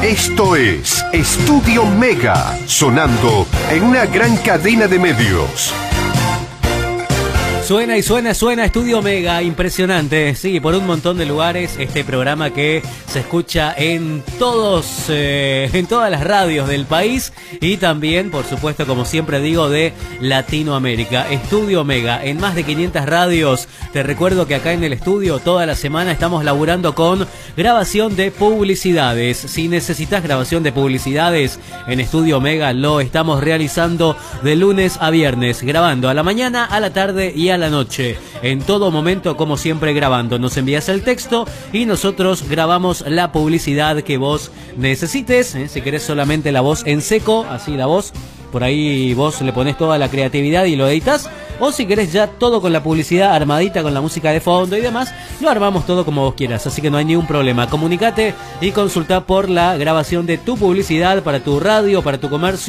Esto es Estudio Mega, sonando en una gran cadena de medios. Suena y suena Estudio Mega, impresionante, sí, por un montón de lugares, este programa que se escucha en todas las radios del país y también, por supuesto, como siempre digo, de Latinoamérica. Estudio Mega, en más de 500 radios. Te recuerdo que acá en el estudio toda la semana estamos laburando con grabación de publicidades. Si necesitas grabación de publicidades, en Estudio Mega lo estamos realizando de lunes a viernes, grabando a la mañana, a la tarde y a la noche, en todo momento, como siempre, grabando. Nos envías el texto y nosotros grabamos la publicidad que vos necesites, si querés solamente la voz en seco, así la voz, por ahí vos le ponés toda la creatividad y lo editas, o si querés ya todo con la publicidad armadita, con la música de fondo y demás, lo armamos todo como vos quieras, así que no hay ningún problema. Comunicate y consulta por la grabación de tu publicidad para tu radio, para tu comercio.